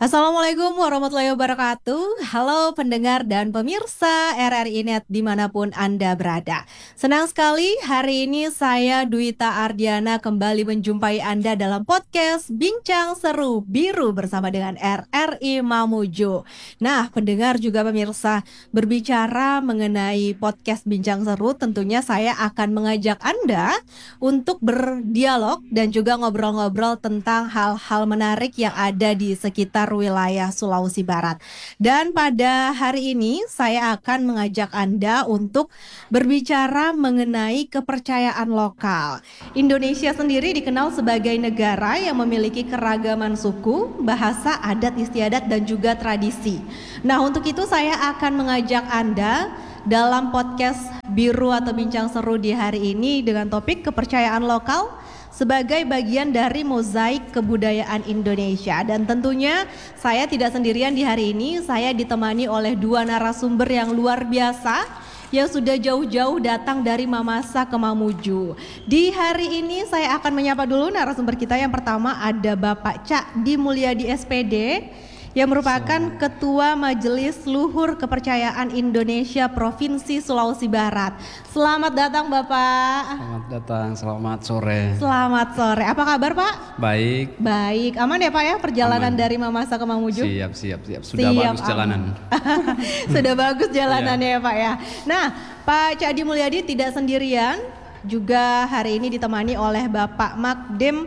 Assalamualaikum warahmatullahi wabarakatuh. Halo pendengar dan pemirsa RRI Net dimanapun Anda berada. Senang sekali hari ini saya Dwita Ardiana kembali menjumpai Anda dalam podcast Bincang Seru Biru bersama dengan RRI Mamuju. Nah, pendengar juga pemirsa, berbicara mengenai podcast Bincang Seru, tentunya saya akan mengajak Anda untuk berdialog dan juga ngobrol-ngobrol tentang hal-hal menarik yang ada di sekitar wilayah Sulawesi Barat. Dan pada hari ini saya akan mengajak Anda untuk berbicara mengenai kepercayaan lokal. Indonesia sendiri dikenal sebagai negara yang memiliki keragaman suku, bahasa, adat istiadat dan juga tradisi. Nah, untuk itu saya akan mengajak Anda dalam podcast Biru atau Bincang Seru di hari ini dengan topik kepercayaan lokal sebagai bagian dari mozaik kebudayaan Indonesia. Dan tentunya saya tidak sendirian di hari ini, saya ditemani oleh dua narasumber yang luar biasa yang sudah jauh-jauh datang dari Mamasa ke Mamuju. Di hari ini saya akan menyapa dulu narasumber kita. Yang pertama ada Bapak Cak Di Mulyadi SPD yang merupakan Ketua Majelis Luhur Kepercayaan Indonesia Provinsi Sulawesi Barat. Selamat datang Bapak. Selamat datang, selamat sore. Selamat sore. Apa kabar Pak? Baik. Baik, aman ya Pak ya perjalanan Aman. dari Mamasa ke Mamuju? Siap. Sudah bagus jalanan. Sudah bagus jalanannya ya Pak ya. Nah, Pak Cak Mulyadi tidak sendirian, juga hari ini ditemani oleh Bapak Magdim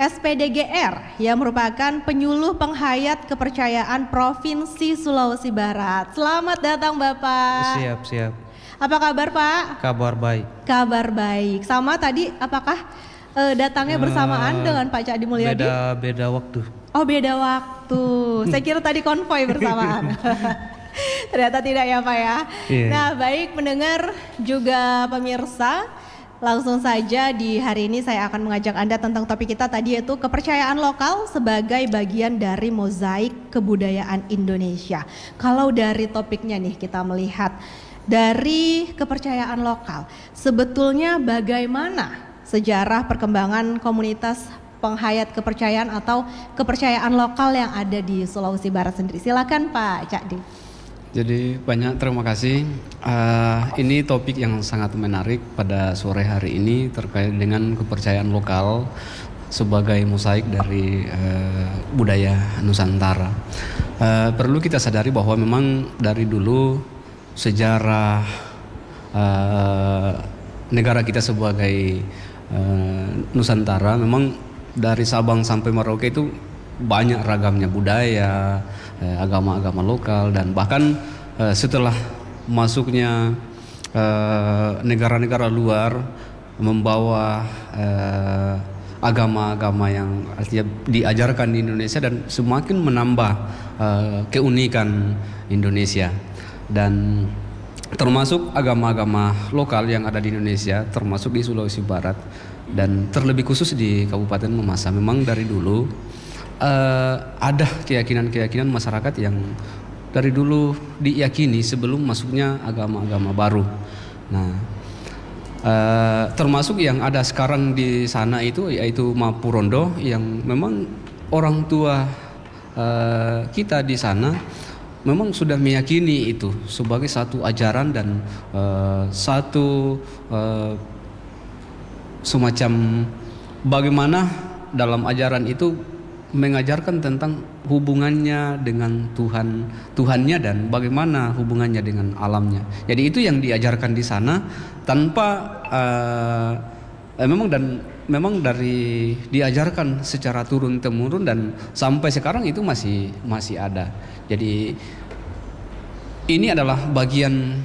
SPDGR yang merupakan penyuluh penghayat kepercayaan Provinsi Sulawesi Barat. Selamat datang Bapak. Siap. Apa kabar Pak? Kabar baik. Kabar baik. Sama tadi apakah datangnya bersamaan dengan Pak Cak Mulyadi? Beda waktu. Oh, beda waktu. Saya kira tadi konvoy bersamaan. Ternyata tidak ya Pak ya. Iya. Nah, baik pendengar juga pemirsa, langsung saja di hari ini saya akan mengajak Anda tentang topik kita tadi, yaitu kepercayaan lokal sebagai bagian dari mozaik kebudayaan Indonesia. Kalau dari topiknya nih kita melihat dari kepercayaan lokal, sebetulnya bagaimana sejarah perkembangan komunitas penghayat kepercayaan atau kepercayaan lokal yang ada di Sulawesi Barat sendiri. Silakan Pak Cakdi. Jadi banyak terima kasih. Ini topik yang sangat menarik pada sore hari ini terkait dengan kepercayaan lokal sebagai mosaik dari budaya Nusantara. Perlu kita sadari bahwa memang dari dulu sejarah negara kita sebagai Nusantara, memang dari Sabang sampai Merauke itu banyak ragamnya budaya, agama-agama lokal, dan bahkan setelah masuknya negara-negara luar membawa agama-agama yang artinya diajarkan di Indonesia dan semakin menambah keunikan Indonesia. Dan termasuk agama-agama lokal yang ada di Indonesia, termasuk di Sulawesi Barat dan terlebih khusus di Kabupaten Mamasa, memang dari dulu ada keyakinan-keyakinan masyarakat yang dari dulu diyakini sebelum masuknya agama-agama baru. Nah, termasuk yang ada sekarang di sana itu yaitu Mapurondo, yang memang orang tua kita di sana memang sudah meyakini itu sebagai satu ajaran dan satu semacam bagaimana dalam ajaran itu mengajarkan tentang hubungannya dengan Tuhannya dan bagaimana hubungannya dengan alamnya. Jadi itu yang diajarkan di sana tanpa memang dari diajarkan secara turun temurun dan sampai sekarang itu masih ada. Jadi ini adalah bagian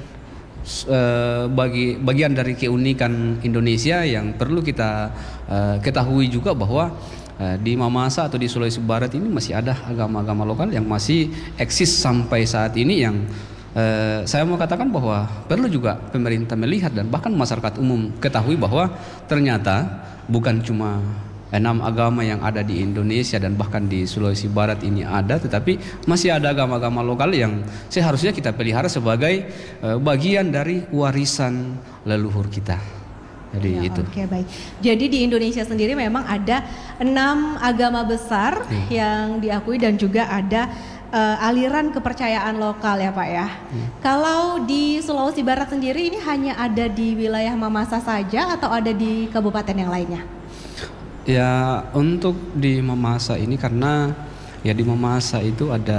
dari keunikan Indonesia yang perlu kita ketahui juga, bahwa di Mamasa atau di Sulawesi Barat ini masih ada agama-agama lokal yang masih eksis sampai saat ini, yang saya mau katakan bahwa perlu juga pemerintah melihat dan bahkan masyarakat umum ketahui bahwa ternyata bukan cuma 6 agama yang ada di Indonesia dan bahkan di Sulawesi Barat ini ada, tetapi masih ada agama-agama lokal yang seharusnya kita pelihara sebagai bagian dari warisan leluhur kita. Jadi Ya, itu. oke, baik. Jadi di Indonesia sendiri memang ada 6 agama besar yang diakui dan juga ada aliran kepercayaan lokal ya Pak ya. Kalau di Sulawesi Barat sendiri ini hanya ada di wilayah Mamasa saja atau ada di kabupaten yang lainnya? Ya untuk di Mamasa ini karena ya di Mamasa itu ada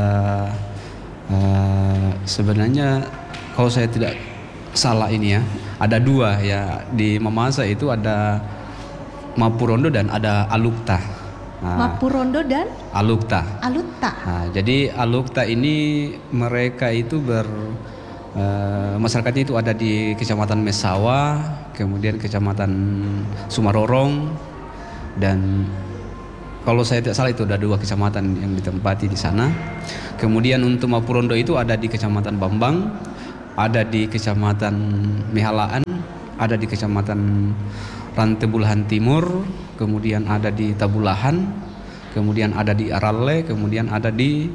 sebenarnya kalau saya tidak salah ini ya ada 2 ya di Mamasa itu ada Mapurondo dan ada Alukta. Mapurondo dan Alukta. Alutta. Nah, jadi Alukta ini mereka itu masyarakatnya itu ada di Kecamatan Mesawa, kemudian Kecamatan Sumarorong, dan kalau saya tidak salah itu ada 2 kecamatan yang ditempati di sana. Kemudian untuk Mapurondo itu ada di Kecamatan Bambang, ada di Kecamatan Mehalaan, ada di Kecamatan Rantebulahan Timur, kemudian ada di Tabulahan, kemudian ada di Aralle, kemudian ada di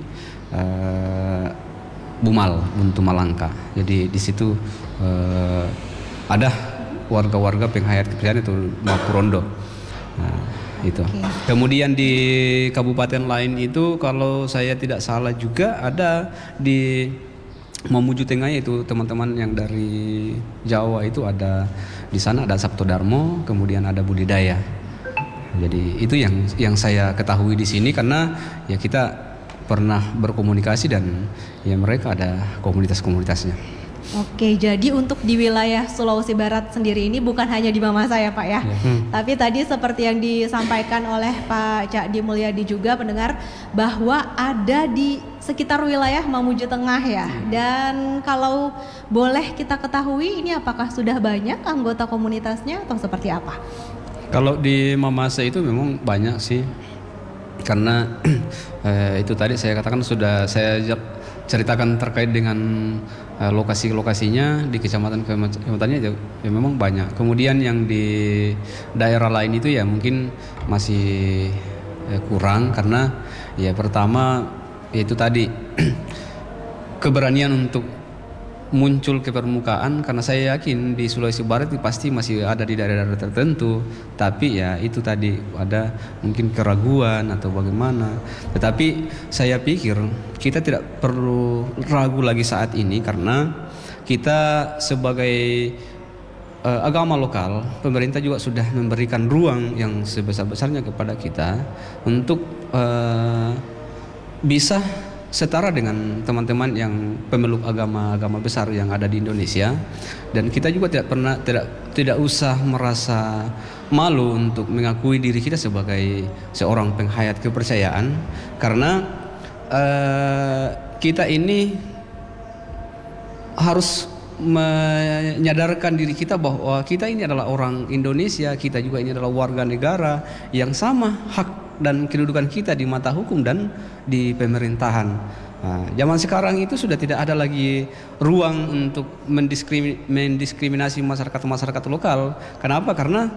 Bumal, Buntu Malangka. Jadi di situ ada warga-warga penghayat kepercayaan itu Mapurondo. Nah, itu. Kemudian di kabupaten lain itu kalau saya tidak salah juga ada di Mamuju Tengah, itu teman-teman yang dari Jawa itu ada di sana, ada Sabto Darmo, kemudian ada budidaya. Jadi itu yang saya ketahui di sini karena ya kita pernah berkomunikasi dan ya mereka ada komunitas-komunitasnya. Oke, jadi untuk di wilayah Sulawesi Barat sendiri ini bukan hanya di Mamasa ya Pak ya. Tapi tadi seperti yang disampaikan oleh Pak Cak Di Mulyadi juga pendengar bahwa ada di sekitar wilayah Mamuju Tengah ya. Dan kalau boleh kita ketahui ini apakah sudah banyak anggota komunitasnya atau seperti apa? Kalau di Mamasa itu memang banyak sih. Karena itu tadi saya katakan sudah saya ceritakan terkait dengan lokasi-lokasinya di kecamatan-kecamatannya ya memang banyak. Kemudian yang di daerah lain itu ya mungkin masih kurang karena ya pertama itu tadi keberanian untuk muncul ke permukaan, karena saya yakin di Sulawesi Barat itu pasti masih ada di daerah-daerah tertentu, tapi ya itu tadi ada mungkin keraguan atau bagaimana. Tetapi saya pikir kita tidak perlu ragu lagi saat ini karena kita sebagai agama lokal, pemerintah juga sudah memberikan ruang yang sebesar-besarnya kepada kita untuk bisa setara dengan teman-teman yang pemeluk agama-agama besar yang ada di Indonesia, dan kita juga tidak usah merasa malu untuk mengakui diri kita sebagai seorang penghayat kepercayaan karena kita ini harus menyadarkan diri kita bahwa kita ini adalah orang Indonesia, kita juga ini adalah warga negara yang sama hak dan kedudukan kita di mata hukum dan di pemerintahan. Nah, zaman sekarang itu sudah tidak ada lagi ruang untuk mendiskriminasi masyarakat lokal. Kenapa? Karena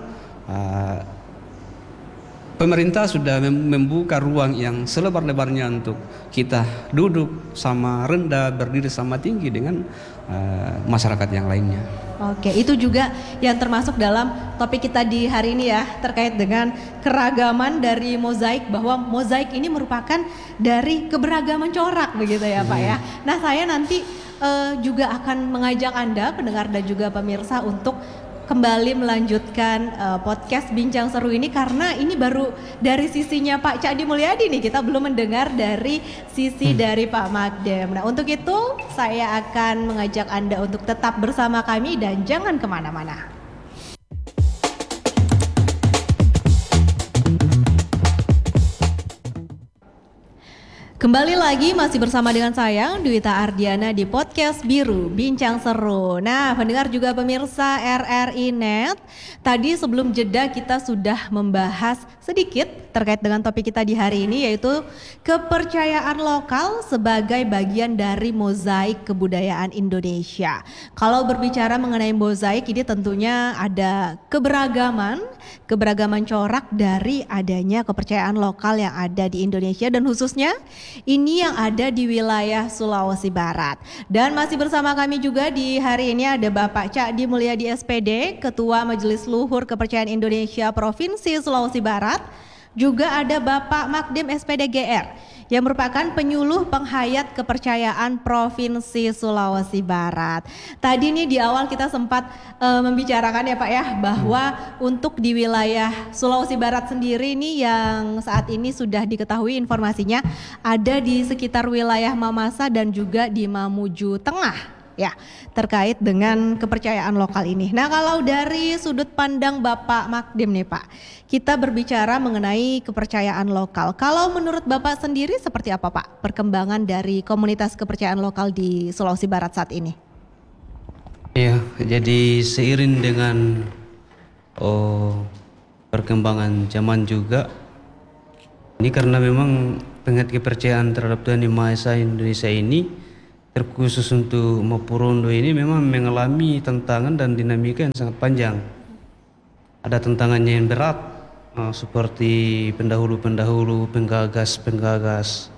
pemerintah sudah membuka ruang yang selebar-lebarnya untuk kita duduk sama rendah, berdiri sama tinggi dengan masyarakat yang lainnya. Oke, itu juga yang termasuk dalam topik kita di hari ini ya, terkait dengan keragaman dari mozaik, bahwa mozaik ini merupakan dari keberagaman corak begitu ya Pak ya. Nah, saya nanti juga akan mengajak Anda pendengar dan juga pemirsa untuk kembali melanjutkan podcast Bincang Seru ini karena ini baru dari sisinya Pak Cak Di Mulyadi nih, kita belum mendengar dari sisi dari Pak Magdem. Nah, untuk itu saya akan mengajak Anda untuk tetap bersama kami dan jangan kemana-mana. Kembali lagi masih bersama dengan saya Dwita Ardiana di podcast Biru Bincang Seru. Nah, pendengar juga pemirsa RRI Net, tadi sebelum jeda kita sudah membahas sedikit terkait dengan topik kita di hari ini, yaitu kepercayaan lokal sebagai bagian dari mozaik kebudayaan Indonesia. Kalau berbicara mengenai mozaik ini tentunya ada keberagaman corak dari adanya kepercayaan lokal yang ada di Indonesia, dan khususnya Ini yang ada di wilayah Sulawesi Barat. Dan masih bersama kami juga di hari ini ada Bapak Cakdi Mulyadi SPD, Ketua Majelis Luhur Kepercayaan Indonesia Provinsi Sulawesi Barat. Juga ada Bapak Magdim SPD GR yang merupakan penyuluh penghayat kepercayaan Provinsi Sulawesi Barat. Tadi nih di awal kita sempat membicarakan ya Pak ya, bahwa untuk di wilayah Sulawesi Barat sendiri ini yang saat ini sudah diketahui informasinya ada di sekitar wilayah Mamasa dan juga di Mamuju Tengah. Ya, terkait dengan kepercayaan lokal ini. Nah, kalau dari sudut pandang Bapak Magdim nih Pak, kita berbicara mengenai kepercayaan lokal. Kalau menurut Bapak sendiri seperti apa Pak perkembangan dari komunitas kepercayaan lokal di Sulawesi Barat saat ini? Ya, jadi seiring dengan perkembangan zaman juga, ini karena memang pengat kepercayaan terhadap Tuhan Yang Maha Esa Indonesia ini, terkhusus untuk Mopurondo ini memang mengalami tantangan dan dinamika yang sangat panjang. Ada tantangannya yang berat, seperti pendahulu-pendahulu, penggagas,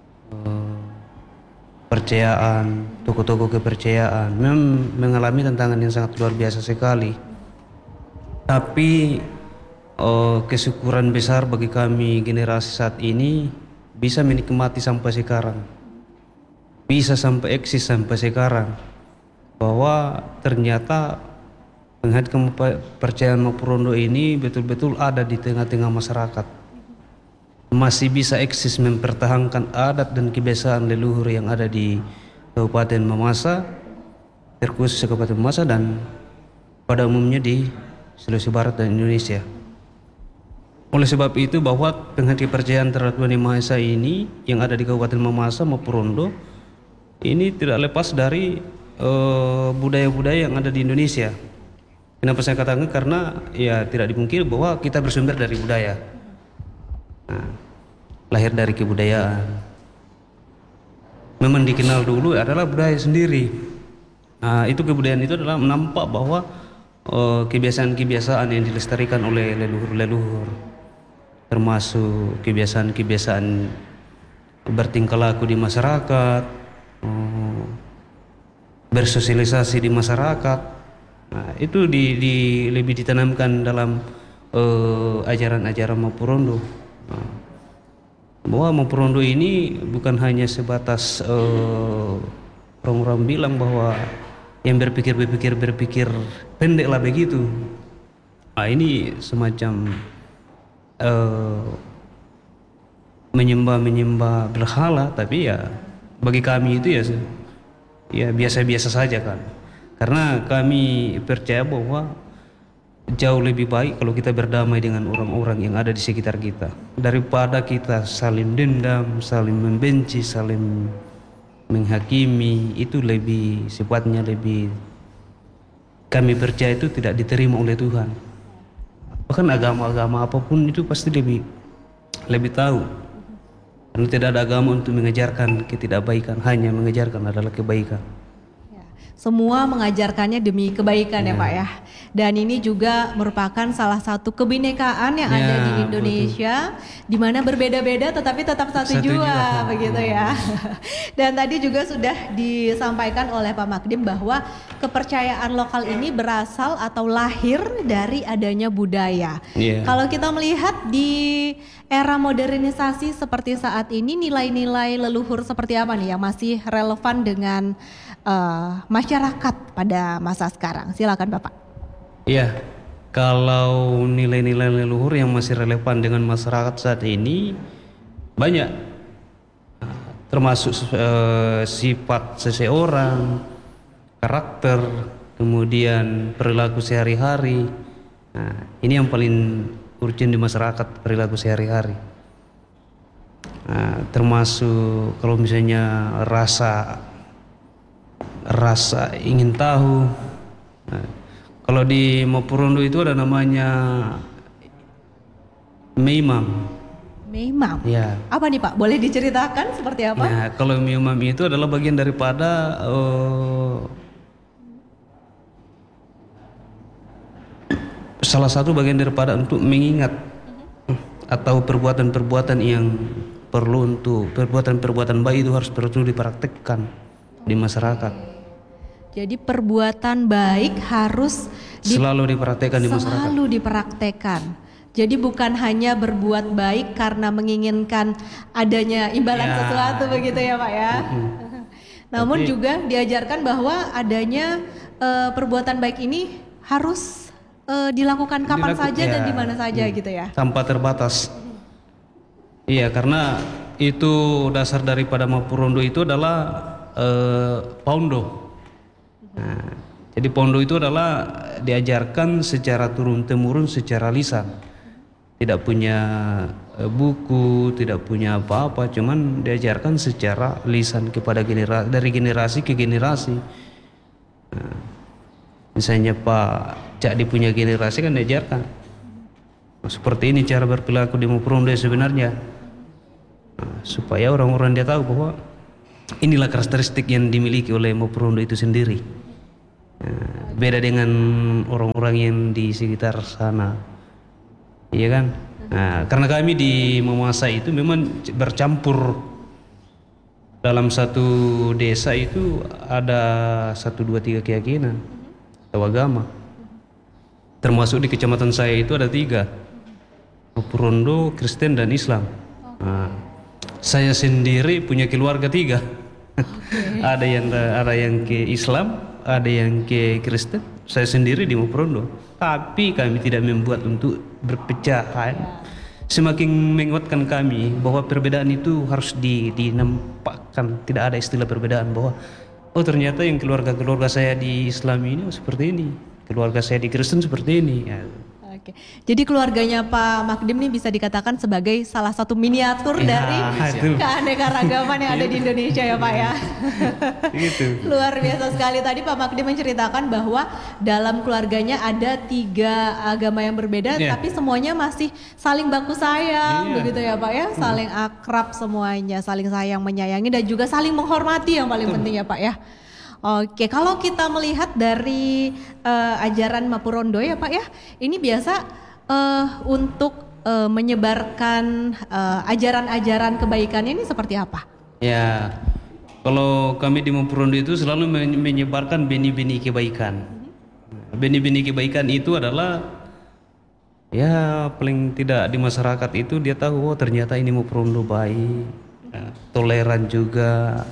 kepercayaan, tokoh-tokoh kepercayaan memang mengalami tantangan yang sangat luar biasa sekali. Tapi kesyukuran besar bagi kami generasi saat ini bisa menikmati sampai sekarang, bisa sampai eksis sampai sekarang, bahwa ternyata penghayat kepercayaan Mopurondo ini betul-betul ada di tengah-tengah masyarakat, masih bisa eksis mempertahankan adat dan kebiasaan leluhur yang ada di Kabupaten Mamasa, terkhusus Kabupaten Mamasa dan pada umumnya di Sulawesi Barat dan Indonesia. Oleh sebab itu, bahwa penghayat kepercayaan terhadap Tuhan Yang Maha Esa ini yang ada di Kabupaten Mamasa, Mopurondo ini tidak lepas dari budaya-budaya yang ada di Indonesia. Kenapa saya katakan? Karena ya tidak dipungkiri bahwa kita bersumber dari budaya. Nah, lahir dari kebudayaan. Memang dikenal dulu adalah budaya sendiri. Nah, itu kebudayaan itu adalah menampak bahwa kebiasaan-kebiasaan yang dilestarikan oleh leluhur-leluhur, termasuk kebiasaan-kebiasaan bertingkah laku di masyarakat, bersosialisasi di masyarakat. Nah, itu lebih ditanamkan dalam ajaran-ajaran Mopurondo. Nah, bahwa Mopurondo ini bukan hanya sebatas orang-orang bilang bahwa yang berpikir pendek lah begitu. Nah, ini semacam menyembah berhala, tapi ya bagi kami itu ya biasa-biasa saja kan. Karena kami percaya bahwa jauh lebih baik kalau kita berdamai dengan orang-orang yang ada di sekitar kita, daripada kita saling dendam, saling membenci, saling menghakimi. Itu lebih sifatnya lebih, kami percaya itu tidak diterima oleh Tuhan. Bahkan agama-agama apapun itu pasti lebih tahu. Karena tidak ada agama untuk mengajarkan ketidakbaikan, hanya mengajarkan adalah kebaikan. Semua mengajarkannya demi kebaikan ya Pak ya. Dan ini juga merupakan salah satu kebinekaan yang ada di Indonesia, di mana berbeda-beda tetapi tetap satu jua begitu ya. Dan tadi juga sudah disampaikan oleh Pak Magdim bahwa kepercayaan lokal ini berasal atau lahir dari adanya budaya. Kalau kita melihat di era modernisasi seperti saat ini, nilai-nilai leluhur seperti apa nih yang masih relevan dengan masyarakat pada masa sekarang? Silakan Bapak. Iya, kalau nilai-nilai leluhur yang masih relevan dengan masyarakat saat ini banyak, termasuk sifat seseorang, karakter, kemudian perilaku sehari-hari. Nah, ini yang paling urgent di masyarakat, perilaku sehari-hari. Nah, termasuk kalau misalnya rasa ingin tahu. Nah, kalau di Mopurondo itu ada namanya Meimam. Meimam? Ya. Apa nih Pak? Boleh diceritakan seperti apa? Nah, kalau Meimam itu adalah bagian daripada salah satu bagian daripada untuk mengingat atau perbuatan-perbuatan yang perlu untuk perbuatan-perbuatan baik itu harus perlu dipraktekkan di masyarakat. Jadi perbuatan baik harus Selalu dipraktekkan di masyarakat. selalu dipraktekkan. Jadi bukan hanya berbuat baik karena menginginkan adanya imbalan Ya. sesuatu begitu ya Pak ya. Namun juga diajarkan bahwa adanya perbuatan baik ini harus dilakukan kapan saja dan di mana saja gitu ya. Tanpa terbatas. Iya, karena itu dasar daripada Mapurondo itu adalah Paundo. Nah, jadi Paundo itu adalah diajarkan secara turun-temurun secara lisan. Tidak punya buku, tidak punya apa-apa, cuman diajarkan secara lisan kepada dari generasi ke generasi. Nah, misalnya Pak Cakdi punya generasi kan diajarkan seperti ini cara berperilaku di Mapurondo sebenarnya. Nah, supaya orang-orang dia tahu bahwa inilah karakteristik yang dimiliki oleh Mapurondo itu sendiri. Nah, beda dengan orang-orang yang di sekitar sana. Iya kan? Nah, karena kami di Mamasa itu memang bercampur dalam satu desa itu ada 1, 2, 3 keyakinan atau agama. Termasuk di kecamatan saya itu ada 3, Mapurondo, Kristen dan Islam. Nah, saya sendiri punya keluarga 3. ada yang ke Islam, ada yang ke Kristen. Saya sendiri di Mapurondo. Tapi kami tidak membuat untuk berpecahan. Semakin menguatkan kami bahwa perbedaan itu harus dinampakkan. Tidak ada istilah perbedaan bahwa oh ternyata yang keluarga saya di Islam ini seperti ini, keluarga saya di Kristen seperti ini. Ya. Oke. Jadi keluarganya Pak Magdim ini bisa dikatakan sebagai salah satu miniatur Ya, dari itu. keanekaragaman yang ada di Indonesia ya Pak ya. Gitu. Luar biasa sekali tadi Pak Magdim menceritakan bahwa dalam keluarganya ada 3 agama yang berbeda Ya. tapi semuanya masih saling baku sayang Iya. begitu ya Pak ya, saling akrab semuanya, saling sayang menyayangi dan juga saling menghormati yang paling penting ya Pak ya. Oke, kalau kita melihat dari ajaran Mapurondo ya Pak ya, ini biasa untuk menyebarkan ajaran-ajaran kebaikannya ini seperti apa? Ya, kalau kami di Mapurondo itu selalu menyebarkan benih-benih kebaikan. Benih-benih kebaikan itu adalah ya paling tidak di masyarakat itu dia tahu oh ternyata ini Mapurondo baik, toleran juga.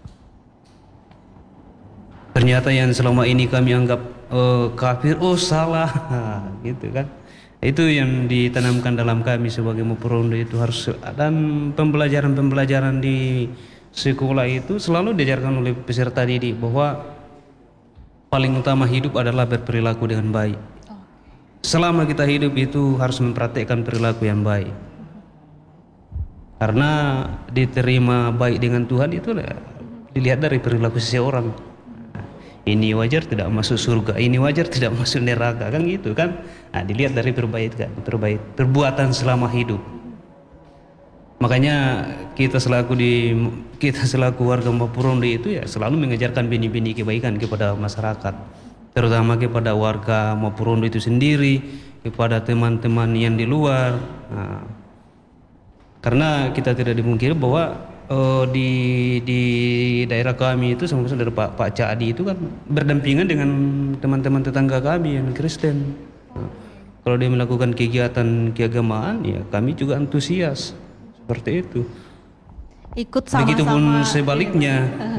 Ternyata yang selama ini kami anggap kafir, oh salah, gitu kan. Itu yang ditanamkan dalam kami sebagai Mapurondo itu harus. Dan pembelajaran di sekolah itu selalu diajarkan oleh peserta didik bahwa paling utama hidup adalah berperilaku dengan baik. Selama kita hidup itu harus mempraktekkan perilaku yang baik. Karena diterima baik dengan Tuhan itu dilihat dari perilaku seseorang. Ini wajar tidak masuk surga, ini wajar tidak masuk neraka, kan gitu kan. Nah, dilihat dari perbuatan selama hidup. Makanya kita selaku warga Mapurondo itu ya selalu mengajarkan benih-benih kebaikan kepada masyarakat, terutama kepada warga Mapurondo itu sendiri, kepada teman-teman yang di luar. Nah, karena kita tidak dimungkiri bahwa di daerah kami itu sama dari Pak Cakdi itu kan berdampingan dengan teman-teman tetangga kami yang Kristen. Nah, kalau dia melakukan kegiatan keagamaan ya kami juga antusias seperti itu. Ikut sama-sama. Begitupun sebaliknya.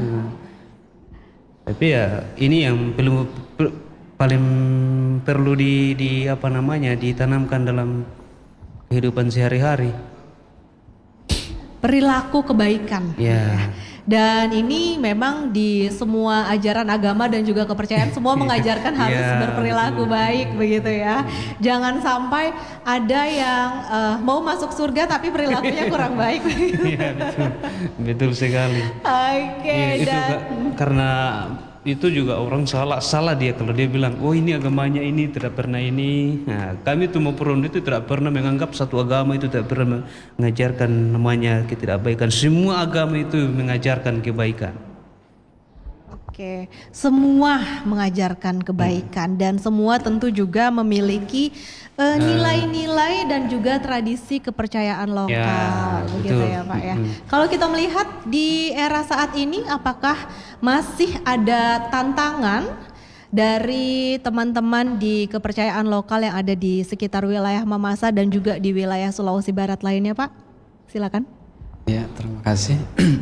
Tapi ya ini yang paling perlu ditanamkan dalam kehidupan sehari-hari. Perilaku kebaikan. Ya. Dan ini memang di semua ajaran agama dan juga kepercayaan semua mengajarkan harus Ya, berperilaku baik begitu ya. Jangan sampai ada yang mau masuk surga tapi perilakunya kurang baik. Iya betul sekali. Oke, Iya, itu dan karena itu juga orang salah dia kalau dia bilang oh ini agamanya ini tidak pernah ini. Nah, kami tuh Mapurondo itu tidak pernah menganggap satu agama itu tidak pernah mengajarkan namanya ketidakbaikan. Semua agama itu mengajarkan kebaikan. Oke, semua mengajarkan kebaikan dan semua tentu juga memiliki nilai-nilai dan juga tradisi kepercayaan lokal, begitu betul. ya Pak ya. Kalau kita melihat di era saat ini, apakah masih ada tantangan dari teman-teman di kepercayaan lokal yang ada di sekitar wilayah Mamasa dan juga di wilayah Sulawesi Barat lainnya Pak? Silakan. Ya, terima kasih.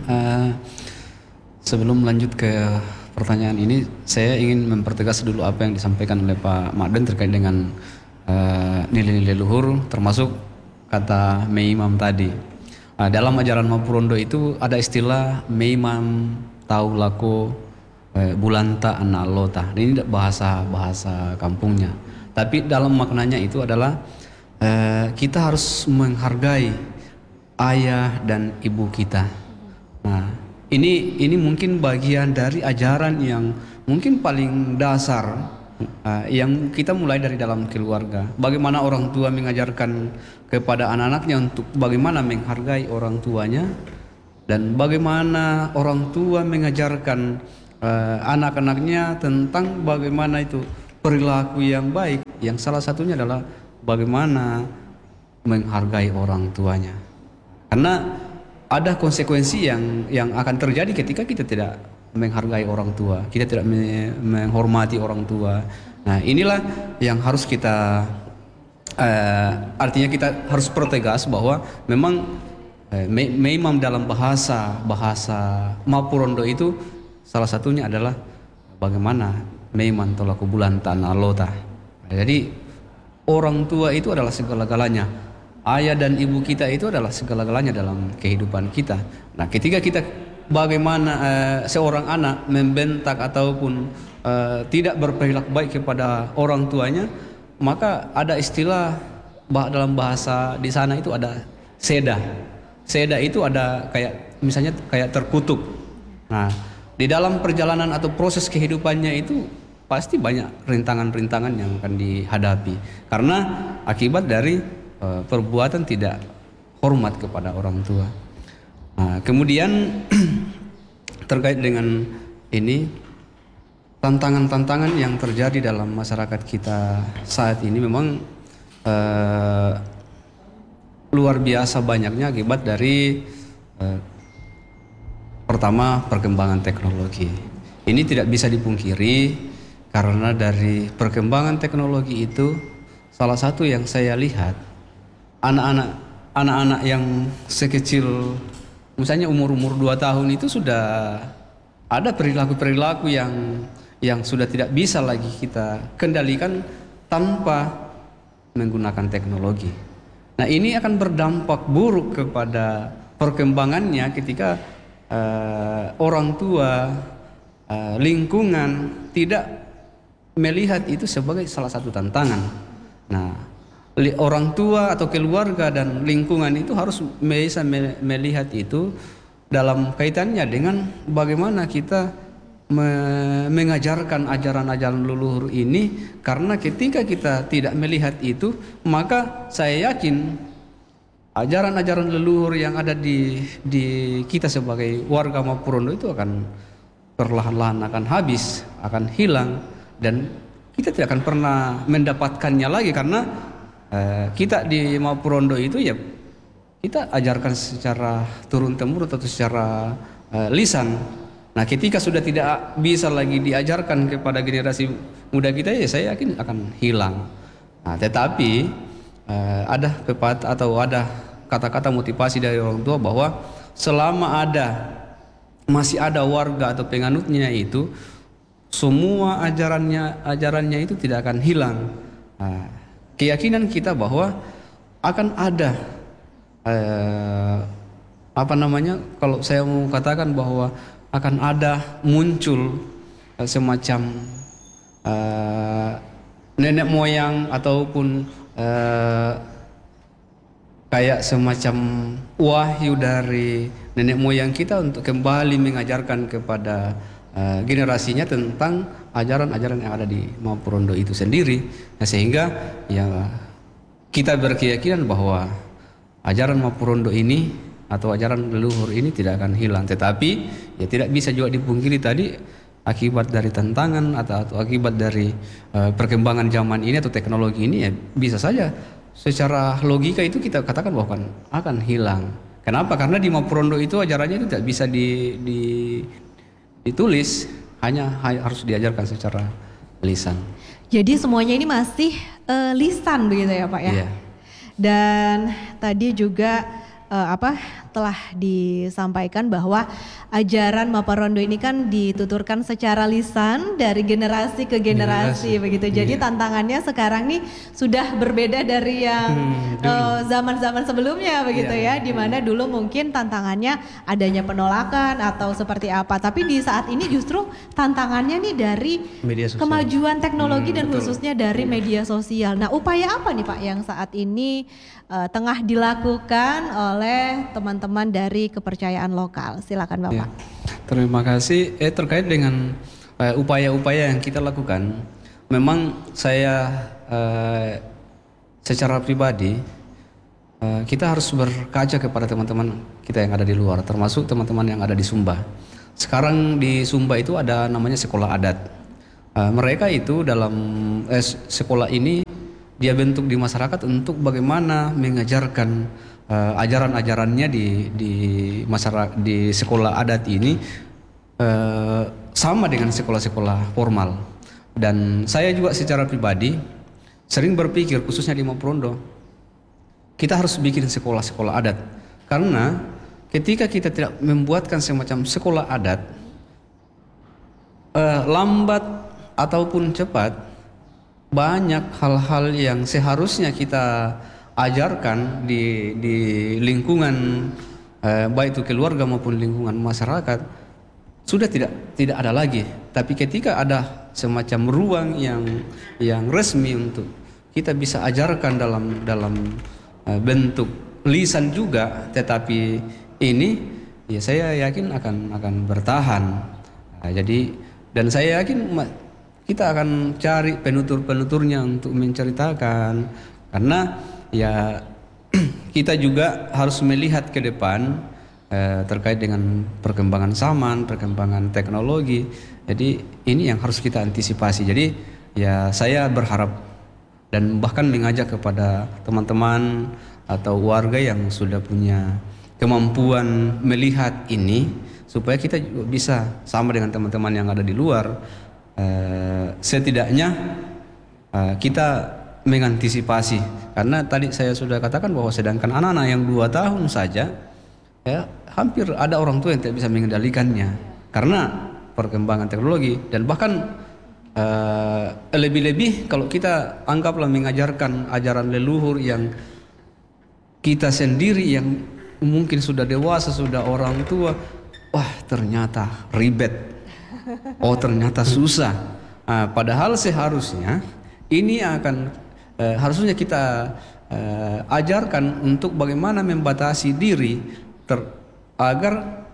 Sebelum lanjut ke pertanyaan ini, saya ingin mempertegas dulu apa yang disampaikan oleh Pak Maden terkait dengan nilai-nilai luhur, termasuk kata Meimam tadi. Dalam ajaran Mapurondo itu ada istilah Meimam Taulako Bulanta Analota. Ini bahasa kampungnya. Tapi dalam maknanya itu adalah kita harus menghargai ayah dan ibu kita. Nah, ini mungkin bagian dari ajaran yang mungkin paling dasar yang kita mulai dari dalam keluarga. Bagaimana orang tua mengajarkan kepada anak-anaknya untuk bagaimana menghargai orang tuanya, dan bagaimana orang tua mengajarkan anak-anaknya tentang bagaimana itu perilaku yang baik. Yang salah satunya adalah bagaimana menghargai orang tuanya. Karena ada konsekuensi yang akan terjadi ketika kita tidak menghargai orang tua, kita tidak menghormati orang tua. Nah, inilah yang harus kita artinya kita harus pertegas bahwa memang memang dalam bahasa Mapurondo itu salah satunya adalah bagaimana memang tolaku bulan tanah lota. Jadi orang tua itu adalah segala-galanya. Ayah dan ibu kita itu adalah segala-galanya dalam kehidupan kita. Nah, ketika kita bagaimana seorang anak membentak ataupun tidak berperilaku baik kepada orang tuanya, maka ada istilah dalam bahasa di sana itu ada seda. Seda itu ada kayak misalnya kayak terkutuk. Nah, di dalam perjalanan atau proses kehidupannya itu pasti banyak rintangan-rintangan yang akan dihadapi karena akibat dari perbuatan tidak hormat kepada orang tua. Nah, kemudian terkait dengan ini tantangan-tantangan yang terjadi dalam masyarakat kita saat ini memang luar biasa banyaknya akibat dari pertama perkembangan teknologi. Ini tidak bisa dipungkiri karena dari perkembangan teknologi itu salah satu yang saya lihat anak-anak yang sekecil misalnya umur 2 tahun itu sudah ada perilaku-perilaku yang sudah tidak bisa lagi kita kendalikan tanpa menggunakan teknologi. Nah, ini akan berdampak buruk kepada perkembangannya ketika orang tua, lingkungan tidak melihat itu sebagai salah satu tantangan. Nah, orang tua atau keluarga dan lingkungan itu harus bisa melihat itu dalam kaitannya dengan bagaimana kita mengajarkan ajaran-ajaran leluhur ini, karena ketika kita tidak melihat itu maka saya yakin ajaran-ajaran leluhur yang ada di kita sebagai warga Mapurondo itu akan perlahan-lahan akan habis, akan hilang, dan kita tidak akan pernah mendapatkannya lagi karena kita di Mapurondo itu ya kita ajarkan secara turun-temurun atau secara lisan. Nah, ketika sudah tidak bisa lagi diajarkan kepada generasi muda kita, ya saya yakin akan hilang. Nah, tetapi ada pepatah atau ada kata-kata motivasi dari orang tua bahwa selama masih ada warga atau penganutnya itu, semua ajarannya itu tidak akan hilang. Nah, keyakinan kita bahwa akan ada kalau saya mau katakan bahwa akan ada muncul semacam nenek moyang ataupun kayak semacam wahyu dari nenek moyang kita untuk kembali mengajarkan kepada generasinya tentang ajaran-ajaran yang ada di Mapurondo itu sendiri. Nah, sehingga ya kita berkeyakinan bahwa ajaran Mapurondo ini atau ajaran leluhur ini tidak akan hilang. Tetapi ya tidak bisa juga dipungkiri tadi akibat dari tantangan atau akibat dari perkembangan zaman ini atau teknologi ini, ya bisa saja secara logika itu kita katakan bahwa akan hilang. Kenapa? Karena di Maprondo itu ajarannya itu tidak bisa ditulis, hanya harus diajarkan secara lisan. Jadi semuanya ini masih lisan begitu ya Pak ya? Iya. Dan tadi juga telah disampaikan bahwa ajaran Maparondo ini kan dituturkan secara lisan dari generasi ke generasi begitu. Jadi tantangannya sekarang nih sudah berbeda dari yang zaman-zaman sebelumnya begitu ya. Dimana dulu mungkin tantangannya adanya penolakan atau seperti apa. Tapi di saat ini justru tantangannya nih dari kemajuan teknologi dan khususnya dari media sosial. Nah, upaya apa nih Pak yang saat ini tengah dilakukan oleh teman-teman dari kepercayaan lokal? Silakan Bapak. Terima kasih. Terkait dengan upaya-upaya yang kita lakukan, memang saya secara pribadi kita harus berkaca kepada teman-teman kita yang ada di luar, termasuk teman-teman yang ada di Sumba. Sekarang di Sumba itu ada namanya sekolah adat. Mereka itu dalam sekolah ini dia bentuk di masyarakat untuk bagaimana mengajarkan ajaran-ajarannya di masyarakat, di sekolah adat ini sama dengan sekolah-sekolah formal. Dan saya juga secara pribadi sering berpikir, khususnya di Maprondo, kita harus bikin sekolah-sekolah adat. Karena ketika kita tidak membuatkan semacam sekolah adat, lambat ataupun cepat, banyak hal-hal yang seharusnya kita ajarkan di lingkungan baik itu keluarga maupun lingkungan masyarakat sudah tidak ada lagi. Tapi ketika ada semacam ruang yang resmi untuk kita bisa ajarkan dalam bentuk lisan juga, tetapi ini ya saya yakin akan bertahan. Jadi dan saya yakin kita akan cari penutur-penuturnya untuk menceritakan, karena ya kita juga harus melihat ke depan terkait dengan perkembangan zaman, perkembangan teknologi. Jadi ini yang harus kita antisipasi. Jadi ya saya berharap dan bahkan mengajak kepada teman-teman atau warga yang sudah punya kemampuan melihat ini, supaya kita juga bisa sama dengan teman-teman yang ada di luar. Setidaknya kita mengantisipasi, karena tadi saya sudah katakan bahwa sedangkan anak-anak yang 2 tahun saja ya hampir ada orang tua yang tidak bisa mengendalikannya karena perkembangan teknologi. Dan bahkan lebih-lebih kalau kita anggaplah mengajarkan ajaran leluhur yang kita sendiri yang mungkin sudah dewasa, sudah orang tua, wah ternyata ribet. Oh ternyata susah. Padahal seharusnya ini akan harusnya kita ajarkan untuk bagaimana membatasi diri agar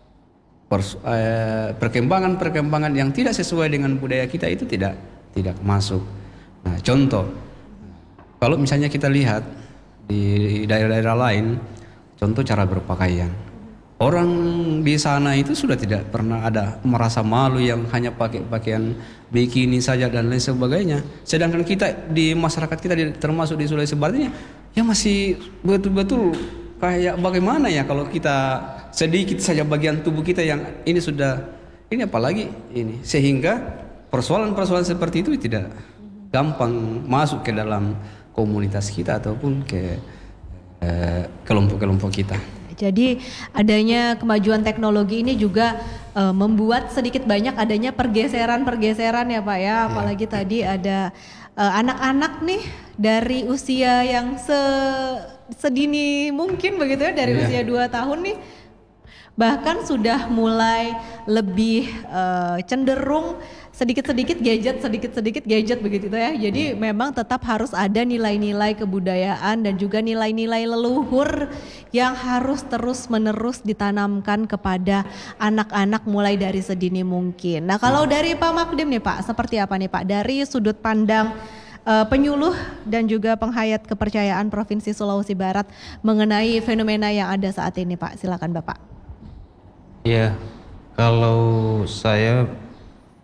perkembangan yang tidak sesuai dengan budaya kita itu tidak masuk. Nah, contoh, kalau misalnya kita lihat di daerah-daerah lain, contoh cara berpakaian. Orang di sana itu sudah tidak pernah ada merasa malu yang hanya pakai pakaian bikini saja dan lain sebagainya. Sedangkan kita di masyarakat kita termasuk di Sulawesi Barat ini ya masih betul-betul kayak bagaimana ya kalau kita sedikit saja bagian tubuh kita yang ini sudah ini apalagi ini, sehingga persoalan-persoalan seperti itu tidak gampang masuk ke dalam komunitas kita ataupun ke kelompok-kelompok kita. Jadi adanya kemajuan teknologi ini juga membuat sedikit banyak adanya pergeseran ya Pak ya. Apalagi tadi ada anak-anak nih dari usia yang sedini mungkin begitu ya, dari usia 2 tahun nih. Bahkan sudah mulai lebih cenderung sedikit-sedikit gadget begitu ya. Jadi memang tetap harus ada nilai-nilai kebudayaan dan juga nilai-nilai leluhur yang harus terus-menerus ditanamkan kepada anak-anak mulai dari sedini mungkin. Nah, kalau dari Pak Makdim nih Pak, seperti apa nih Pak dari sudut pandang penyuluh dan juga penghayat kepercayaan Provinsi Sulawesi Barat mengenai fenomena yang ada saat ini Pak? Silakan Bapak. Ya, kalau saya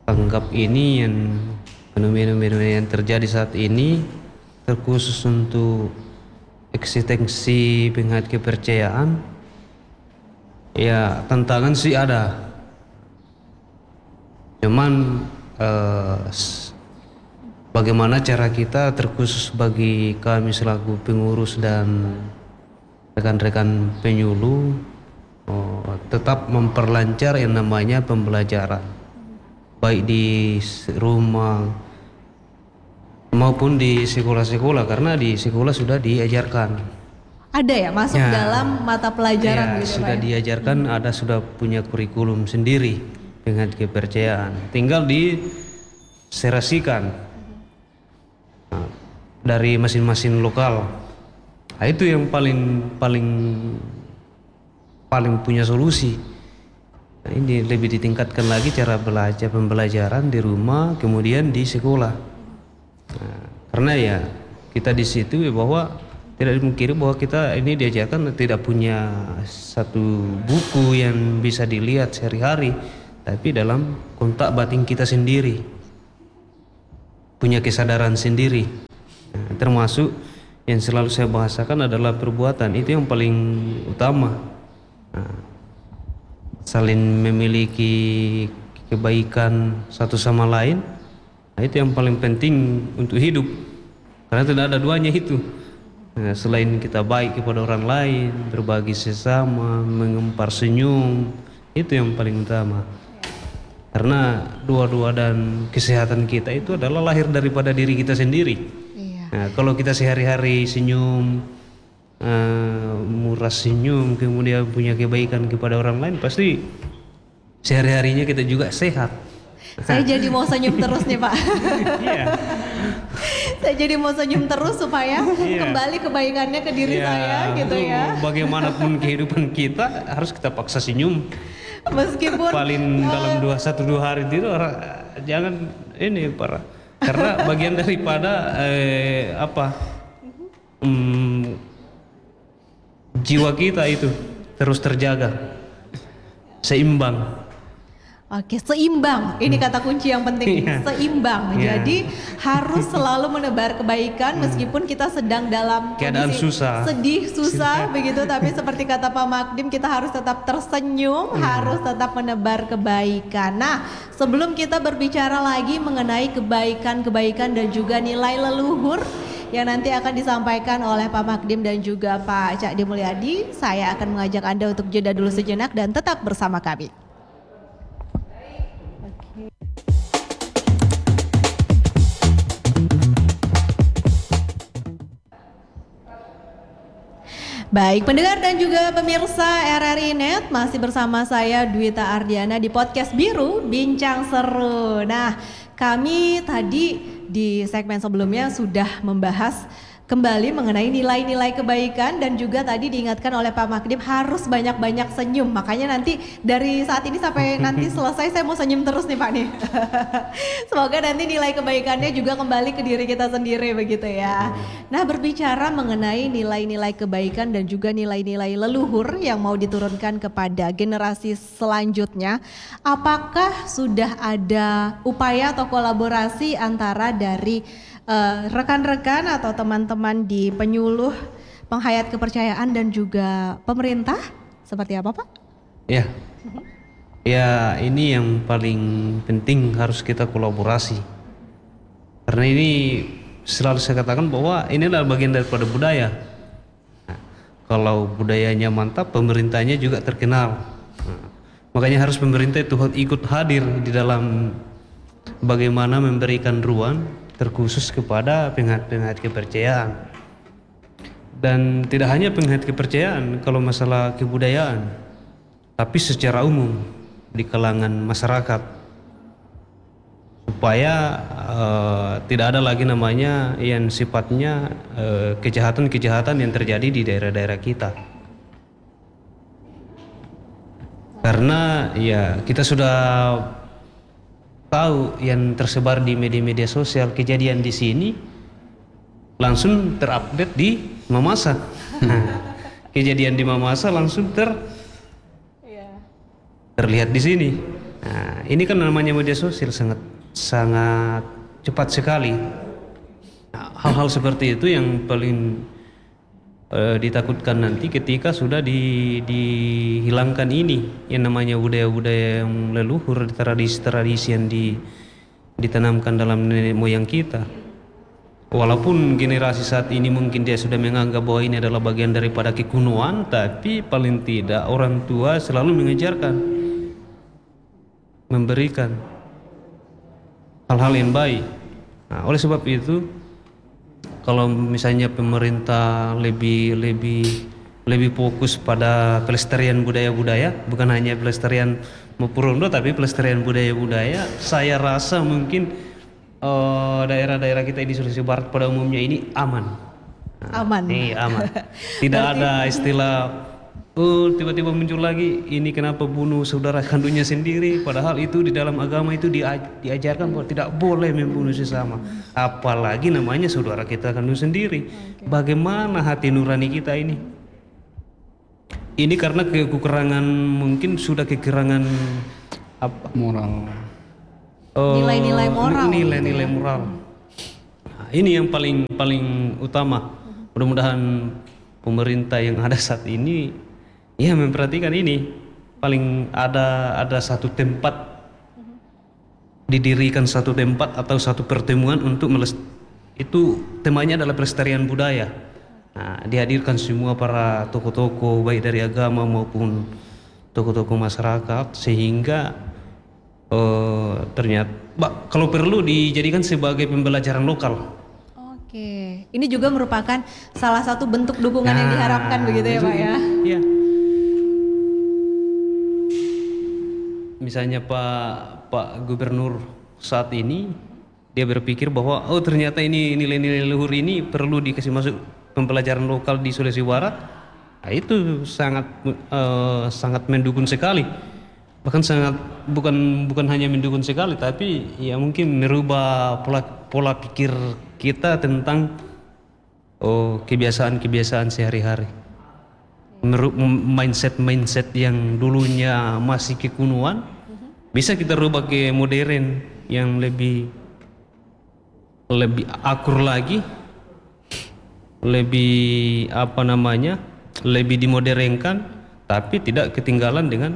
anggap ini yang fenomena-fenomena yang terjadi saat ini terkhusus untuk eksistensi pengait kepercayaan, ya tantangan sih ada. Cuman bagaimana cara kita terkhusus bagi kami selaku pengurus dan rekan-rekan penyuluh tetap memperlancar yang namanya pembelajaran, baik di rumah maupun di sekolah-sekolah, karena di sekolah sudah diajarkan. Ada ya masuk Ya. dalam mata pelajaran Ya, gitu sudah Pak. diajarkan, ada sudah punya kurikulum sendiri dengan kepercayaan. Tinggal diserasikan dari masing-masing lokal. Nah, itu yang paling punya solusi. Nah, ini lebih ditingkatkan lagi cara belajar pembelajaran di rumah, kemudian di sekolah. Nah, karena ya kita di situ ya bahwa tidak dimungkiri bahwa kita ini diajarkan tidak punya satu buku yang bisa dilihat sehari-hari, tapi dalam kontak batin kita sendiri, punya kesadaran sendiri. Nah, termasuk yang selalu saya bahasakan adalah perbuatan, itu yang paling utama. Nah, saling memiliki kebaikan satu sama lain, nah, itu yang paling penting untuk hidup, karena tidak ada duanya itu. Nah, selain kita baik kepada orang lain, berbagi sesama, mengempar senyum, itu yang paling utama. Karena doa-doa dan kesehatan kita itu adalah lahir daripada diri kita sendiri. Iya. Nah, kalau kita sehari-hari senyum, murah senyum, kemudian punya kebaikan kepada orang lain, pasti sehari-harinya kita juga sehat. Saya jadi mau senyum terus nih Pak. Iya. Saya jadi mau senyum terus supaya Iya. kembali kebaikannya ke diri saya gitu itu ya. bagaimanapun kehidupan kita harus kita paksa senyum. Meskipun Paling dalam 1-2 hari itu jangan ini parah. Karena bagian daripada jiwa kita itu terus terjaga, seimbang. Oke, seimbang. Ini kata kunci yang penting, Iya. seimbang. Iya. Jadi harus selalu menebar kebaikan meskipun kita sedang dalam Keadaan kondisi susah. sedih, susah begitu. Tapi seperti kata Pak Magdim, kita harus tetap tersenyum, harus tetap menebar kebaikan. Nah, sebelum kita berbicara lagi mengenai kebaikan-kebaikan dan juga nilai leluhur yang nanti akan disampaikan oleh Pak Magdim dan juga Pak Cak Mulyadi, saya akan mengajak Anda untuk jeda dulu sejenak dan tetap bersama kami. Baik, pendengar dan juga pemirsa RRI Net, masih bersama saya Dwita Ardiana di Podcast Biru Bincang Seru. Nah, kami tadi di segmen sebelumnya sudah membahas kembali mengenai nilai-nilai kebaikan dan juga tadi diingatkan oleh Pak Magdim harus banyak-banyak senyum. Makanya nanti dari saat ini sampai nanti selesai saya mau senyum terus nih Pak nih. Semoga nanti nilai kebaikannya juga kembali ke diri kita sendiri begitu ya. Nah, berbicara mengenai nilai-nilai kebaikan dan juga nilai-nilai leluhur yang mau diturunkan kepada generasi selanjutnya, apakah sudah ada upaya atau kolaborasi antara dari rekan-rekan atau teman-teman di penyuluh penghayat kepercayaan dan juga pemerintah? Seperti apa Pak? Ya, ya ini yang paling penting, harus kita kolaborasi. Karena ini selalu saya katakan bahwa ini adalah bagian daripada budaya. Nah, kalau budayanya mantap, pemerintahnya juga terkenal. Nah, makanya harus pemerintah itu ikut hadir di dalam bagaimana memberikan ruang terkhusus kepada penghayat kepercayaan. Dan tidak hanya penghayat kepercayaan kalau masalah kebudayaan, tapi secara umum di kalangan masyarakat, supaya tidak ada lagi namanya yang sifatnya kejahatan-kejahatan yang terjadi di daerah-daerah kita. Karena ya kita sudah tahu yang tersebar di media-media sosial, kejadian di sini langsung terupdate di Mamasa. Kejadian di Mamasa langsung terlihat di sini. Nah, ini kan namanya media sosial sangat sangat cepat sekali. Nah, hal-hal seperti itu yang paling ditakutkan nanti ketika sudah dihilangkan ini yang namanya budaya-budaya yang leluhur, tradisi-tradisi yang ditanamkan dalam nenek moyang kita. Walaupun generasi saat ini mungkin dia sudah menganggap bahwa ini adalah bagian daripada kekunoan, tapi paling tidak orang tua selalu mengejarkan, memberikan hal-hal yang baik. Nah, oleh sebab itu, kalau misalnya pemerintah lebih fokus pada pelestarian budaya-budaya, bukan hanya pelestarian Mopurondo tapi pelestarian budaya-budaya, saya rasa mungkin daerah-daerah kita di Sulawesi Barat pada umumnya ini aman. Aman. Aman. Tidak ada istilah tiba-tiba muncul lagi ini kenapa bunuh saudara kandungnya sendiri, padahal itu di dalam agama itu diajarkan bahwa tidak boleh membunuh sesama, apalagi namanya saudara kita kandung sendiri. Bagaimana hati nurani kita ini karena kekurangan, mungkin sudah kekurangan apa, moral, Nilai-nilai moral. nilai-nilai moral. Nah, ini yang paling utama. Mudah-mudahan pemerintah yang ada saat ini ya memperhatikan ini. Paling ada satu tempat, didirikan satu tempat atau satu pertemuan untuk itu temanya adalah pelestarian budaya. Nah, dihadirkan semua para tokoh-tokoh baik dari agama maupun tokoh-tokoh masyarakat, sehingga ternyata kalau perlu dijadikan sebagai pembelajaran lokal. Oke, ini juga merupakan salah satu bentuk dukungan yang diharapkan begitu ya Pak ya? Iya. Misalnya Pak Gubernur saat ini dia berpikir bahwa ternyata ini nilai-nilai leluhur ini perlu dikasih masuk pembelajaran lokal di Sulawesi Barat. Nah, itu sangat mendukung sekali. Bahkan sangat bukan hanya mendukung sekali, tapi ya mungkin merubah pola pikir kita tentang kebiasaan sehari-hari. Mindset yang dulunya masih kekunuan bisa kita rubah ke modern yang lebih akur lagi, lebih lebih dimodernkan, tapi tidak ketinggalan dengan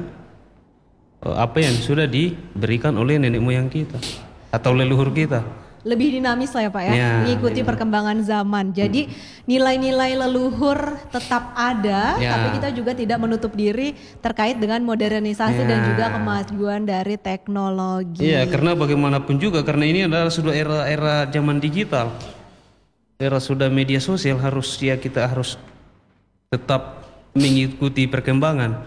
apa yang sudah diberikan oleh nenek moyang kita atau leluhur kita. Lebih dinamis lah ya Pak ya, mengikuti perkembangan zaman. Jadi nilai-nilai leluhur tetap ada, tapi kita juga tidak menutup diri terkait dengan modernisasi dan juga kemajuan dari teknologi. Iya, karena bagaimanapun juga, karena ini adalah sudah era zaman digital, era sudah media sosial, kita harus tetap mengikuti perkembangan.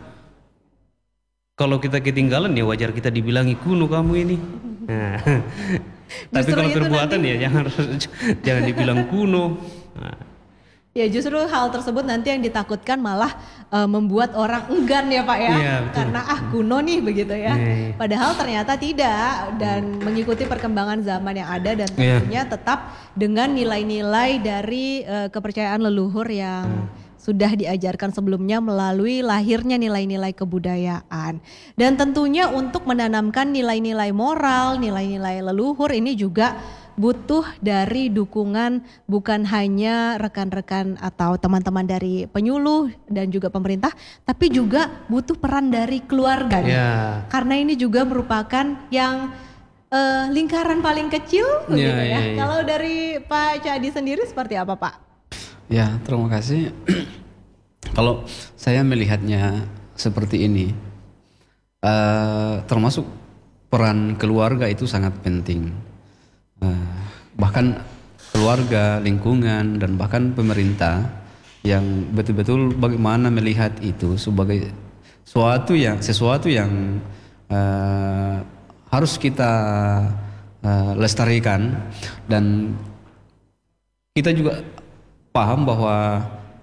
Kalau kita ketinggalan ya wajar kita dibilangi kuno kamu ini. Nah, tapi kalau perbuatan ya jangan dibilang kuno. Nah. Ya justru hal tersebut nanti yang ditakutkan malah membuat orang enggan ya Pak ya, karena kuno nih begitu ya. Padahal ternyata tidak, dan mengikuti perkembangan zaman yang ada dan tentunya tetap dengan nilai-nilai dari kepercayaan leluhur yang sudah diajarkan sebelumnya melalui lahirnya nilai-nilai kebudayaan. Dan tentunya untuk menanamkan nilai-nilai moral, nilai-nilai leluhur ini juga butuh dari dukungan bukan hanya rekan-rekan atau teman-teman dari penyuluh dan juga pemerintah, tapi juga butuh peran dari keluarga. Karena ini juga merupakan yang lingkaran paling kecil begitu ya. Kalau dari Pak Cadi sendiri seperti apa Pak? Ya, terima kasih. Kalau saya melihatnya seperti ini, termasuk peran keluarga itu sangat penting. Bahkan keluarga, lingkungan, dan bahkan pemerintah yang betul-betul bagaimana melihat itu sebagai sesuatu yang harus kita lestarikan, dan kita juga paham bahwa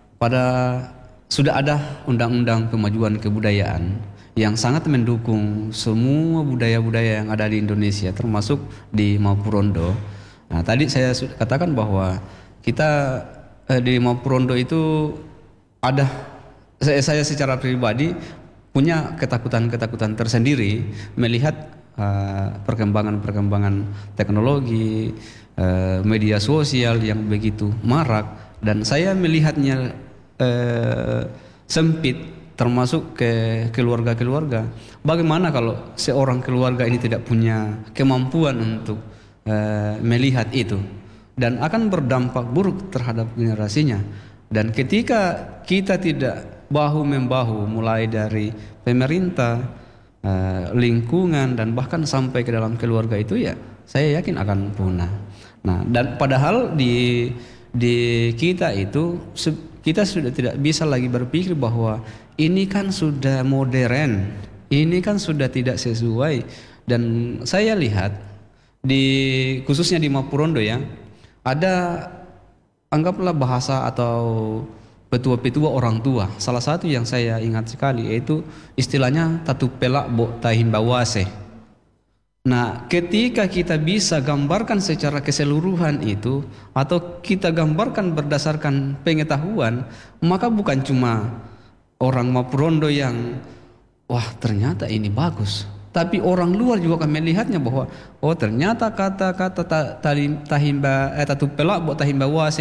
sudah ada undang-undang kemajuan kebudayaan yang sangat mendukung semua budaya-budaya yang ada di Indonesia, termasuk di Mopurondo. Nah, tadi saya katakan bahwa kita di Mopurondo itu ada, saya secara pribadi punya ketakutan-ketakutan tersendiri melihat perkembangan-perkembangan teknologi, media sosial yang begitu marak, dan saya melihatnya sempit, termasuk ke keluarga-keluarga. Bagaimana kalau seorang keluarga ini tidak punya kemampuan untuk melihat itu, dan akan berdampak buruk terhadap generasinya. Dan ketika kita tidak bahu-membahu, mulai dari pemerintah, lingkungan, dan bahkan sampai ke dalam keluarga, itu ya saya yakin akan punah. Nah, dan padahal di kita itu kita sudah tidak bisa lagi berpikir bahwa ini kan sudah modern, ini kan sudah tidak sesuai. Dan saya lihat khususnya di Mapurondo ya, ada, anggaplah bahasa atau petua-petua orang tua. Salah satu yang saya ingat sekali yaitu istilahnya tatu pelak bo tahimbawase. Nah, ketika kita bisa gambarkan secara keseluruhan itu, atau kita gambarkan berdasarkan pengetahuan, maka bukan cuma orang Mapurondo yang wah ternyata ini bagus, tapi orang luar juga akan melihatnya bahwa oh ternyata kata-kata tatu pelak bo tahimbawase